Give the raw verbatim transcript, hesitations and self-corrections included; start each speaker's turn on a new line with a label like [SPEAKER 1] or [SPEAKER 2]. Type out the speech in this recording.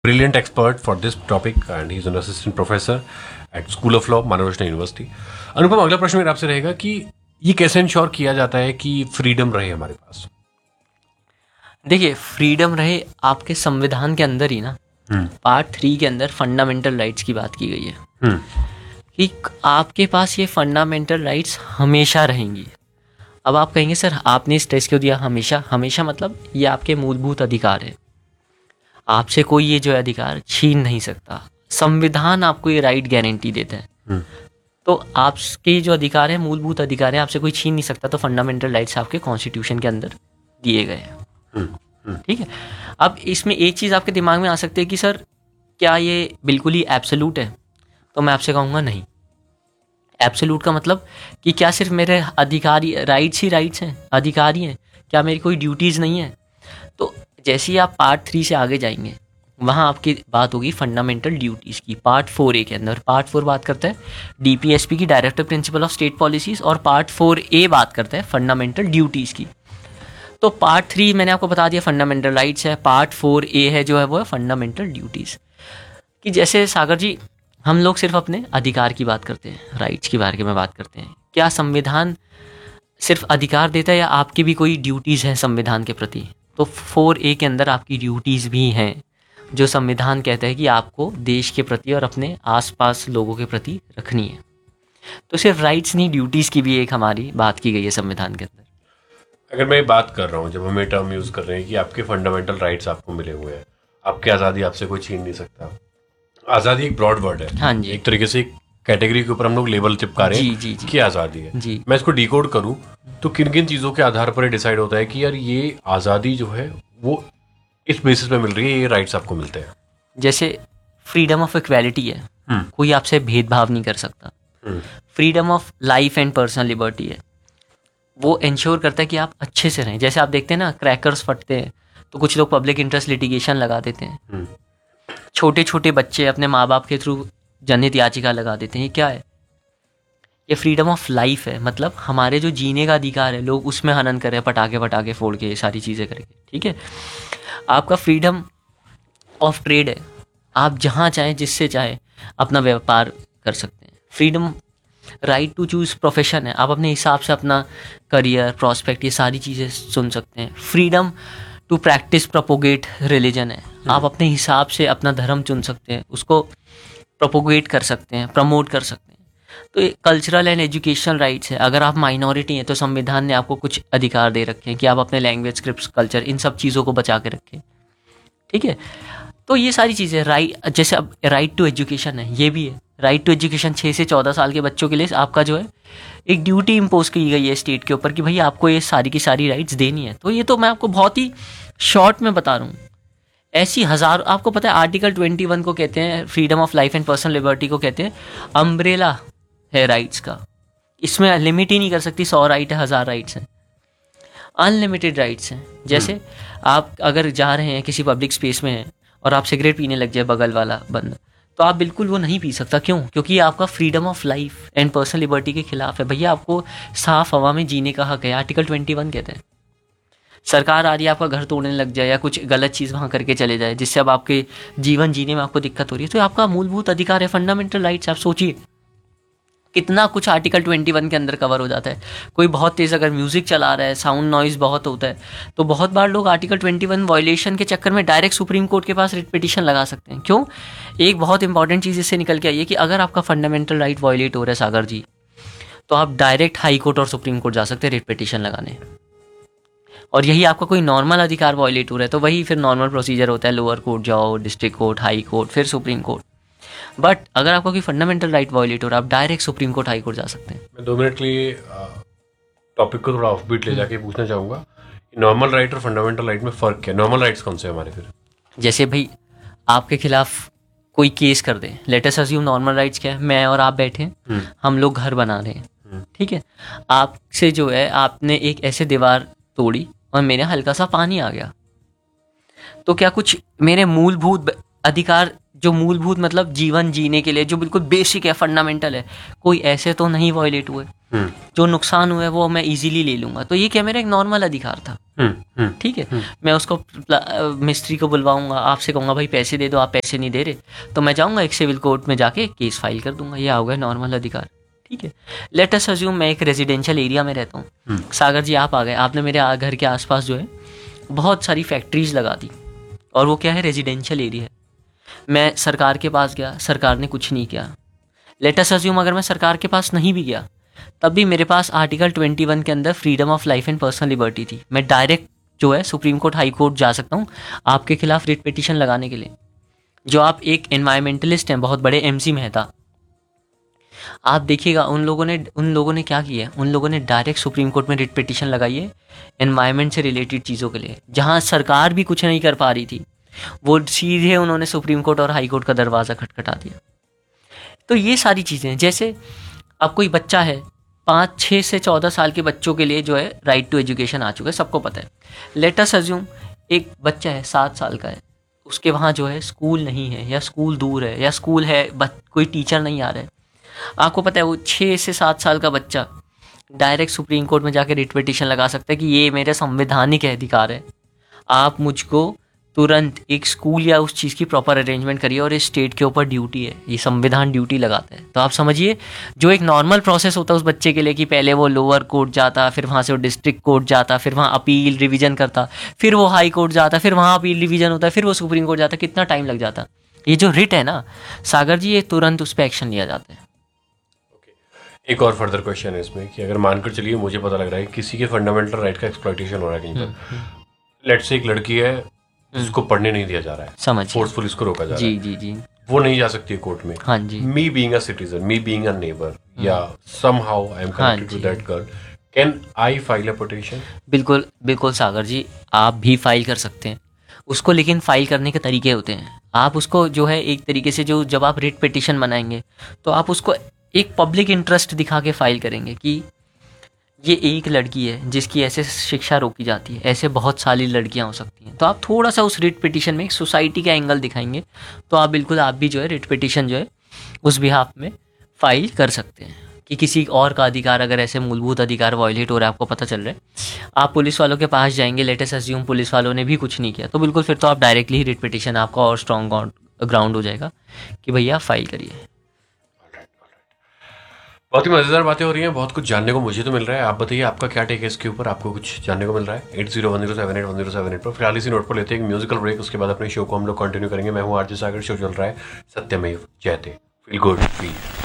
[SPEAKER 1] brilliant expert for this topic and he's an assistant professor at School of Law, मानवरत्न university. अनुपम, अगला प्रश्न मेरा आपसे रहेगा कि ये कैसे इंश्योर किया जाता है कि फ्रीडम रहे हमारे पास?
[SPEAKER 2] देखिए, फ्रीडम रहे आपके संविधान के अंदर ही ना, पार्ट थ्री के अंदर फंडामेंटल राइट्स की बात की गई है कि आपके पास ये फंडामेंटल राइट्स हमेशा रहेंगी. अब आप कहेंगे सर आपने स्ट्रेस क्यों दिया हमेशा? हमेशा मतलब ये आपके मूलभूत अधिकार है, आपसे कोई ये जो अधिकार छीन नहीं सकता. संविधान आपको ये राइट गारंटी देता है. तो आपके जो अधिकार है, मूलभूत अधिकार है, आपसे कोई छीन नहीं सकता. तो फंडामेंटल राइट्स आपके कॉन्स्टिट्यूशन के अंदर दिए गए हैं. ठीक है. अब इसमें एक चीज़ आपके दिमाग में आ सकती है कि सर क्या ये बिल्कुल ही एब्सोल्यूट है? तो मैं आपसे कहूँगा नहीं. एब्सोल्यूट का मतलब कि क्या सिर्फ मेरे अधिकारी राइट्स ही राइट्स हैं, अधिकार ही हैं? क्या मेरी कोई ड्यूटीज़ नहीं है? तो जैसे ही आप पार्ट थ्री से आगे जाएंगे वहाँ आपकी बात होगी फंडामेंटल ड्यूटीज़ की. पार्ट फोर ए के अंदर पार्ट फोर बात करता है डीपीएसपी की, directive principle of state policies, और पार्ट फोर ए बात करता है फंडामेंटल ड्यूटीज़ की. तो पार्ट थ्री मैंने आपको बता दिया फंडामेंटल राइट्स है, पार्ट फोर ए है जो है वो है फंडामेंटल ड्यूटीज़. कि जैसे सागर जी हम लोग सिर्फ अपने अधिकार की बात करते हैं, राइट्स के बारे में बात करते हैं. क्या संविधान सिर्फ अधिकार देता है या आपकी भी कोई ड्यूटीज़ हैं संविधान के प्रति? तो फोर ए के अंदर आपकी ड्यूटीज़ भी हैं जो संविधान कहता है कि आपको देश के प्रति और अपने आसपास लोगों के प्रति रखनी है. तो सिर्फ राइट्स नहीं, ड्यूटीज़ की भी एक हमारी बात की गई है संविधान के अंदर.
[SPEAKER 1] अगर मैं बात कर रहा हूँ, जब हम ये टर्म यूज़ कर रहे हैं कि आपके फंडामेंटल राइट्स आपको मिले हुए हैं, आपकी आज़ादी आपसे कोई छीन नहीं सकता. आज़ादी एक ब्रॉड वर्ड है.
[SPEAKER 2] हाँ जी.
[SPEAKER 1] एक तरीके से कैटेगरी के ऊपर हम लोग लेबल चिपका रहे हैं
[SPEAKER 2] जी, जी, जी.
[SPEAKER 1] कि आज़ादी है.
[SPEAKER 2] जी.
[SPEAKER 1] मैं इसको डिकोड करूँ तो किन किन चीज़ों के आधार पर डिसाइड होता है कि यार ये आज़ादी जो है वो इस बेसिस पे मिल रही है, ये राइट्स आपको मिलते हैं?
[SPEAKER 2] जैसे फ्रीडम ऑफ इक्वालिटी है, कोई आपसे भेदभाव नहीं कर सकता. Freedom of life and personal liberty है, वो इंश्योर करता है कि आप अच्छे से रहें. जैसे आप देखते हैं ना क्रैकर्स फटते हैं तो कुछ लोग पब्लिक इंटरेस्ट लिटिगेशन लगा देते हैं. छोटे छोटे बच्चे अपने माँ बाप के थ्रू जनहित याचिका लगा देते हैं. ये क्या है? ये फ्रीडम ऑफ लाइफ है. मतलब हमारे जो जीने का अधिकार है, लोग उसमें हनन कर रहे हैं, पटाखे पटाखे फोड़ के, ये सारी चीज़ें करके. ठीक है. आपका फ्रीडम ऑफ ट्रेड है, आप जहाँ चाहें जिससे चाहें अपना व्यापार कर सकते हैं. Freedom right to choose profession है, आप अपने हिसाब से अपना करियर प्रॉस्पेक्ट ये सारी चीज़ें चुन सकते हैं. Freedom to practice propagate religion है, आप अपने हिसाब से अपना धर्म चुन सकते हैं, उसको प्रोपोगेट कर सकते हैं, प्रमोट कर सकते हैं. तो ये कल्चरल एंड एजुकेशनल राइट्स है. अगर आप माइनॉरिटी हैं तो संविधान ने आपको कुछ अधिकार दे रखे हैं कि आप अपने लैंग्वेज, स्क्रिप्ट, कल्चर, इन सब चीज़ों को बचा के रखें. ठीक है. तो ये सारी चीज़ें राइट, जैसे अब राइट टू एजुकेशन है, ये भी है. राइट टू एजुकेशन छः से चौदह साल के बच्चों के लिए आपका जो है एक ड्यूटी इम्पोज की गई है स्टेट के ऊपर कि भाई आपको ये सारी की सारी राइट्स देनी है. तो ये तो मैं आपको बहुत ही शॉर्ट में बता रहा हूँ. ऐसी हज़ार, आपको पता है आर्टिकल ट्वेंटी वन को कहते हैं freedom of life and personal liberty को कहते हैं अम्ब्रेला है राइट्स का. इसमें लिमिट ही नहीं कर सकती. सौ राइट है, हज़ार राइट्स हैं, अनलिमिटेड राइट्स हैं. जैसे आप अगर जा रहे हैं किसी पब्लिक स्पेस में हैं और आप सिगरेट पीने लग जाए बगल वाला बंदा, तो आप बिल्कुल वो नहीं पी सकता. क्यों? क्योंकि ये आपका freedom of life and personal liberty के खिलाफ है. भैया आपको साफ हवा में जीने का हक है, आर्टिकल ट्वेंटी वन कहते हैं. सरकार आ रही है आपका घर तोड़ने लग जाए या कुछ गलत चीज़ वहाँ करके चले जाए जिससे अब आपके जीवन जीने में आपको दिक्कत हो रही है, तो आपका मूलभूत अधिकार है, फंडामेंटल राइट्स. आप सोचिए कितना कुछ आर्टिकल ट्वेंटी वन के अंदर कवर हो जाता है. कोई बहुत तेज़ अगर म्यूज़िक चला रहा है, साउंड नॉइज़ बहुत होता है, तो बहुत बार लोग आर्टिकल ट्वेंटी वन वायलेशन के चक्कर में डायरेक्ट सुप्रीम कोर्ट के पास रिट पिटीशन लगा सकते हैं. क्यों? एक बहुत इंपॉर्टेंट चीज़ इससे निकल के आई है कि अगर आपका फंडामेंटल राइट वायलेट हो रहा है सागर जी, तो आप डायरेक्ट हाई कोर्ट और सुप्रीम कोर्ट जा सकते हैं रिट पिटीशन लगाने. और यही आपका कोई नॉर्मल अधिकार वायलेट हो रहा है तो वही फिर नॉर्मल प्रोसीजर होता है, लोअर कोर्ट जाओ, डिस्ट्रिक्ट कोर्ट, हाई कोर्ट, फिर सुप्रीम कोर्ट. बट अगर आपका कोई फंडामेंटल राइट वायलेट हो रहा है, आप direct supreme court, high court जा सकते हैं.
[SPEAKER 1] मैं दो मिनट के लिए टॉपिक को थोड़ा ऑफ बीट ले जाके पूछना चाहूँगा, नॉर्मल राइट और फंडामेंटल राइट में फ़र्क क्या है? नॉर्मल राइट्स कौन से हमारे फिर?
[SPEAKER 2] जैसे भाई आपके खिलाफ कोई केस कर दे, let us assume normal rights क्या है, मैं और आप बैठे हैं, हम लोग घर बना रहे हैं. ठीक है. आपसे जो है आपने एक ऐसे दीवार तोड़ी और मेरे हल्का सा पानी आ गया, तो क्या कुछ मेरे मूलभूत अधिकार जो मूलभूत मतलब जीवन जीने के लिए जो बिल्कुल बेसिक है, फंडामेंटल है, कोई ऐसे तो नहीं वायलेट हुए। जो नुकसान हुआ है वो मैं इजीली ले लूंगा। तो ये क्या मेरा एक नॉर्मल अधिकार था, ठीक है। मैं उसको मिस्त्री को बुलवाऊंगा, आपसे कहूंगा भाई पैसे दे दो, आप पैसे नहीं दे रहे, तो मैं जाऊंगा एक सिविल कोर्ट में जाके केस फाइल कर दूंगा। ये हो गया नॉर्मल अधिकार, ठीक है। लेट अस अज्यूम मैं एक रेजिडेंशियल एरिया में रहता हूँ, सागर जी आप आ गए, आपने मेरे घर के आसपास जो है बहुत सारी फैक्ट्रीज लगा दी, और वो क्या है, रेजिडेंशियल एरिया है। मैं सरकार के पास गया, सरकार ने कुछ नहीं किया। लेट अस अज्यूम अगर मैं सरकार के पास नहीं भी गया, तब भी मेरे पास आर्टिकल ट्वेंटी वन के अंदर freedom of life and personal liberty थी। मैं डायरेक्ट जो है सुप्रीम कोर्ट, हाई कोर्ट जा सकता हूँ आपके खिलाफ रिट पिटीशन लगाने के लिए। जो आप एक एनवायरमेंटलिस्ट हैं, बहुत बड़े एमसी मेहता, आप देखिएगा उन लोगों ने उन लोगों ने क्या किया है, उन लोगों ने डायरेक्ट सुप्रीम कोर्ट में रिट पिटीशन लगाई है एनवायरमेंट से रिलेटेड चीज़ों के लिए। जहाँ सरकार भी कुछ नहीं कर पा रही थी, वो सीधे उन्होंने सुप्रीम कोर्ट और हाई कोर्ट का दरवाज़ा खटखटा दिया। तो ये सारी चीज़ें, जैसे अब कोई बच्चा है, पाँच छः से चौदह साल के बच्चों के लिए जो है राइट टू एजुकेशन आ चुका है, सबको पता है। लेट अस अज्यूम एक बच्चा है, सात साल का है, उसके वहाँ जो है स्कूल नहीं है, या स्कूल दूर है, या स्कूल है बट कोई टीचर नहीं आ रहा है। आपको पता है वो छः से सात साल का बच्चा डायरेक्ट सुप्रीम कोर्ट में जाकर रिट पिटीशन लगा सकता है कि ये मेरा संवैधानिक अधिकार है, आप मुझको तुरंत एक स्कूल या उस चीज़ की प्रॉपर अरेंजमेंट करिए, और इस स्टेट के ऊपर ड्यूटी है, ये संविधान ड्यूटी लगाता है। तो आप समझिए जो एक नॉर्मल प्रोसेस होता है उस बच्चे के लिए कि पहले वो लोअर कोर्ट जाता, फिर वहाँ से वो डिस्ट्रिक्ट कोर्ट जाता, फिर वहाँ अपील रिवीजन करता, फिर वो हाई कोर्ट जाता, फिर वहाँ अपील रिवीजन होता है, फिर वो सुप्रीम कोर्ट जाता, कितना टाइम लग जाता। ये जो रिट है ना सागर जी, ये तुरंत उस पर एक्शन लिया जाता है।
[SPEAKER 1] एक और फर्दर क्वेश्चन है इसमें कि अगर मानकर चलिए मुझे पता लग रहा है कि किसी के फंडामेंटल राइट का एक्सप्लॉइटेशन हो रहा है कहीं पर, लेट्स से एक लड़की है जिसको पढ़ने नहीं दिया जा रहा है,
[SPEAKER 2] समझ
[SPEAKER 1] फोर्सफुल इसको रोका जा रहा है,
[SPEAKER 2] जी जी जी,
[SPEAKER 1] वो नहीं जा सकती है कोर्ट में।
[SPEAKER 2] हाँ जी,
[SPEAKER 1] me being a citizen, me being a neighbour, या somehow I am connected to that girl, can I file a petition?
[SPEAKER 2] बिल्कुल बिल्कुल सागर जी, आप भी फाइल कर सकते हैं उसको, लेकिन फाइल करने के तरीके होते हैं। आप उसको जो है एक तरीके से, जो जब आप रिट पिटीशन बनाएंगे तो आप उसको एक पब्लिक इंटरेस्ट दिखा के फाइल करेंगे कि ये एक लड़की है जिसकी ऐसे शिक्षा रोकी जाती है, ऐसे बहुत सारी लड़कियां हो सकती हैं। तो आप थोड़ा सा उस रिट पिटीशन में एक सोसाइटी का एंगल दिखाएंगे, तो आप बिल्कुल आप भी जो है रिट पिटीशन जो है उस बिहाफ में फाइल कर सकते हैं कि किसी और का अधिकार, अगर ऐसे मूलभूत अधिकार वायलेट हो रहा है, आपको पता चल रहा है, आप पुलिस वालों के पास जाएंगे, लेट अस अज्यूम पुलिस वालों ने भी कुछ नहीं किया, तो बिल्कुल फिर तो आप डायरेक्टली ही रिट पिटीशन, आपका और स्ट्रॉन्ग ग्राउंड हो जाएगा कि भैया फाइल करिए।
[SPEAKER 1] बहुत ही मजेदार बातें हो रही हैं, बहुत कुछ जानने को मुझे तो मिल रहा है। आप बताइए आपका क्या टेक है इसके ऊपर, आपको कुछ जानने को मिल रहा है? Eight zero one zero seven eight one zero seven eight पर फिलहाल इसी नोट पर लेते हैं एक म्यूजिकल ब्रेक, उसके बाद अपने शो को हम लोग कंटिन्यू करेंगे। मैं हूँ आरजे सागर, शो चल रहा है सत्यमेव जयते, फील गुड फील